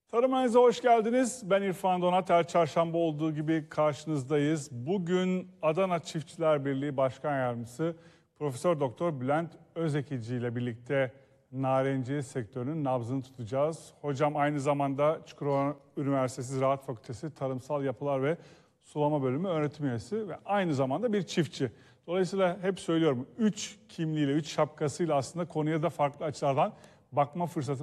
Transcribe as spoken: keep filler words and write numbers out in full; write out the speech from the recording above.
Tarım Analiz'e hoş geldiniz. Ben İrfan Donat. Her çarşamba olduğu gibi karşınızdayız. Bugün Adana Çiftçiler Birliği Başkan Yardımcısı Profesör Doktor Bülent Özekici ile birlikte narenciye sektörünün nabzını tutacağız. Hocam aynı zamanda Çukurova Üniversitesi Ziraat Fakültesi Tarımsal Yapılar ve Sulama Bölümü öğretim üyesi ve aynı zamanda bir çiftçi. Dolayısıyla hep söylüyorum, üç kimliğiyle, üç şapkasıyla aslında konuya da farklı açılardan bakma fırsatı